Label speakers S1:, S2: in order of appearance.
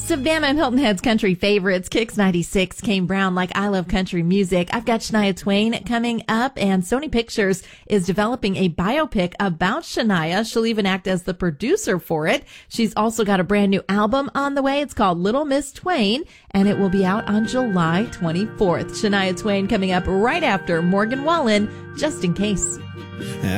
S1: Savannah and Hilton Head's country favorites. Kicks 96, Kane Brown, Like I Love Country Music. I've got Shania Twain coming up, and Sony Pictures is developing a biopic about Shania. She'll even act as the producer for it. She's also got a brand new album on the way. It's called Little Miss Twain, and it will be out on July 24th. Shania Twain coming up right after Morgan Wallen, Just in Case.